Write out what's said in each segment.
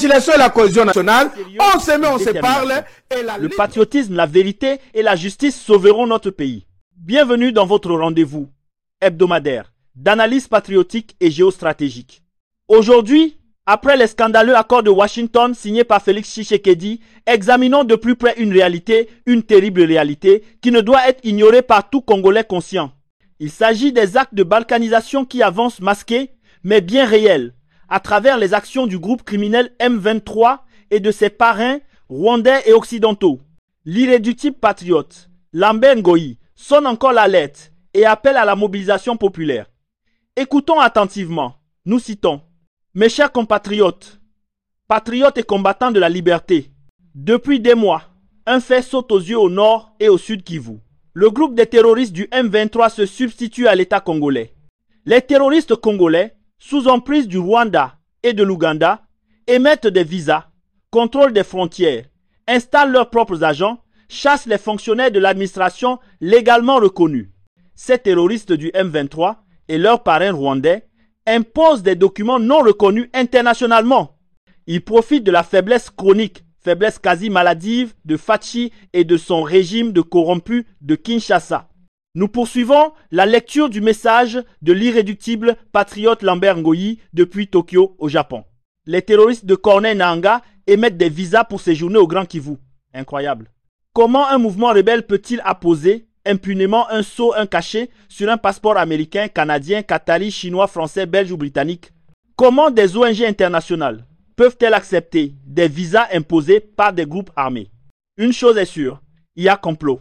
réconciliation et la cohésion nationale. On s'aime, on se parle. Le patriotisme, la vérité et la justice sauveront notre pays. Bienvenue dans votre rendez-vous hebdomadaire d'analyse patriotique et géostratégique. Aujourd'hui, après les scandaleux accords de Washington signés par Félix Tshisekedi, examinons de plus près une réalité, une terrible réalité, qui ne doit être ignorée par tout Congolais conscient. Il s'agit des actes de balkanisation qui avancent masqués, mais bien réels, à travers les actions du groupe criminel M23 et de ses parrains rwandais et occidentaux. L'irréductible patriote, Lambert Ngoyi, sonne encore l'alerte et appelle à la mobilisation populaire. Écoutons attentivement, nous citons. Mes chers compatriotes, patriotes et combattants de la liberté, depuis des mois, un fait saute aux yeux au nord et au sud Kivu. Le groupe des terroristes du M23 se substitue à l'État congolais. Les terroristes congolais, sous emprise du Rwanda et de l'Ouganda, émettent des visas, contrôlent des frontières, installent leurs propres agents, chassent les fonctionnaires de l'administration légalement reconnus. Ces terroristes du M23 et leurs parrains rwandais imposent des documents non reconnus internationalement. Ils profitent de la faiblesse chronique, faiblesse quasi maladive de Fachi et de son régime de corrompus de Kinshasa. Nous poursuivons la lecture du message de l'irréductible patriote Lambert Ngoyi depuis Tokyo au Japon. Les terroristes de Corneille Nangaa émettent des visas pour séjourner au Grand Kivu. Incroyable. Comment un mouvement rebelle peut-il apposer impunément un sceau, un cachet sur un passeport américain, canadien, qatari, chinois, français, belge ou britannique? Comment des ONG internationales peuvent-elles accepter des visas imposés par des groupes armés? Une chose est sûre, il y a complot.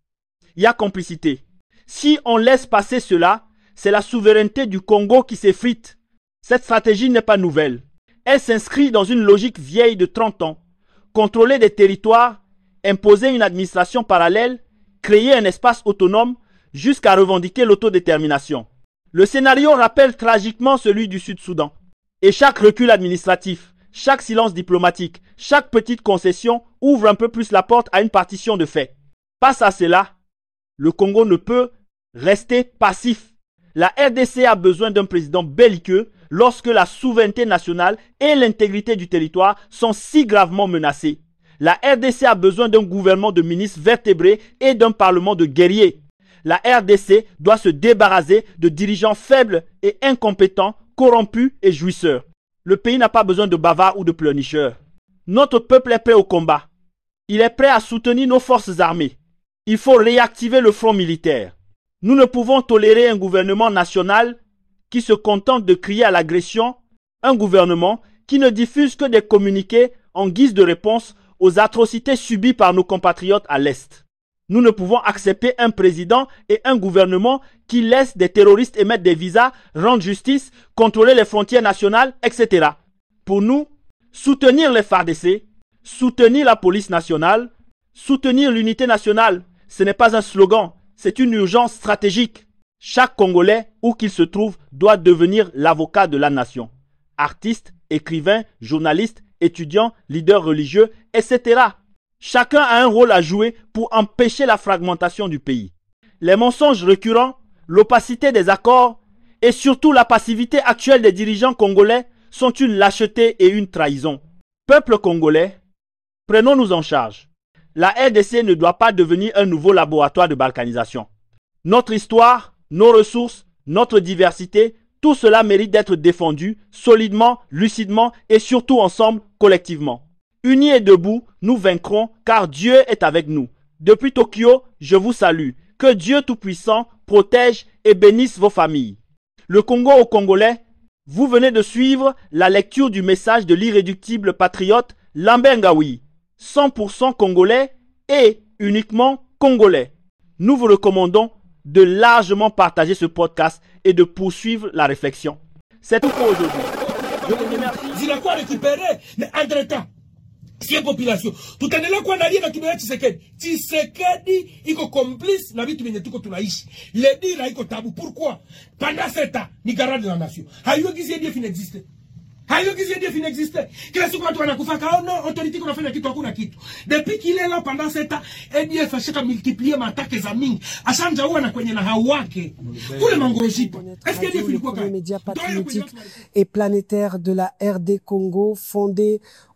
Il y a complicité. Si on laisse passer cela, c'est la souveraineté du Congo qui s'effrite. Cette stratégie n'est pas nouvelle. Elle s'inscrit dans une logique vieille de 30 ans. Contrôler des territoires, imposer une administration parallèle, créer un espace autonome jusqu'à revendiquer l'autodétermination. Le scénario rappelle tragiquement celui du Sud-Soudan. Et chaque recul administratif, chaque silence diplomatique, chaque petite concession ouvre un peu plus la porte à une partition de fait. Face à cela, le Congo ne peut rester passif. La RDC a besoin d'un président belliqueux lorsque la souveraineté nationale et l'intégrité du territoire sont si gravement menacées. La RDC a besoin d'un gouvernement de ministres vertébrés et d'un parlement de guerriers. La RDC doit se débarrasser de dirigeants faibles et incompétents, corrompus et jouisseurs. Le pays n'a pas besoin de bavards ou de pleurnicheurs. Notre peuple est prêt au combat. Il est prêt à soutenir nos forces armées. Il faut réactiver le front militaire. Nous ne pouvons tolérer un gouvernement national qui se contente de crier à l'agression, un gouvernement qui ne diffuse que des communiqués en guise de réponse aux atrocités subies par nos compatriotes à l'Est. Nous ne pouvons accepter un président et un gouvernement qui laissent des terroristes émettre des visas, rendre justice, contrôler les frontières nationales, etc. Pour nous, soutenir les FARDC, soutenir la police nationale, soutenir l'unité nationale, ce n'est pas un slogan, c'est une urgence stratégique. Chaque Congolais, où qu'il se trouve, doit devenir l'avocat de la nation. Artistes, écrivains, journalistes, étudiants, leaders religieux, etc. Chacun a un rôle à jouer pour empêcher la fragmentation du pays. Les mensonges récurrents, l'opacité des accords et surtout la passivité actuelle des dirigeants congolais sont une lâcheté et une trahison. Peuple congolais, prenons-nous en charge. La RDC ne doit pas devenir un nouveau laboratoire de balkanisation. Notre histoire, nos ressources, notre diversité, tout cela mérite d'être défendu solidement, lucidement et surtout ensemble, collectivement. Unis et debout, nous vaincrons car Dieu est avec nous. Depuis Tokyo, je vous salue. Que Dieu Tout-Puissant protège et bénisse vos familles. Le Congo aux Congolais, vous venez de suivre la lecture du message de l'irréductible patriote Lambert Ngoyi, 100% congolais et uniquement congolais. Nous vous recommandons de largement partager ce podcast et de poursuivre la réflexion. C'est tout pour aujourd'hui. Je vous remercie. Il a quoi récupérer, mais entre-temps, si population, tout est là quoi n'allie na kibera Tshisekedi. Tshisekedi iko complice na vitu venye tuko tunaishi. Le dire iko tabou. Pourquoi? Pendant 7 ans, ni garant de la nation. Hayo gizie Dieu n'existe. Hayo gizie Dieu n'existe. Kila siku watu wanakufa kao non autorité qu'on a fait na kitu hakuna kitu. Depuis qu'il est là pendant 7 ans, EDF ashaka multiplier matake za mingi. Ashanja huwa na kwenye na hawake. Kule mangorojipo. Est-ce que EDF ilikuwa les médias patriotiques et planétaires de la RD Congo fondé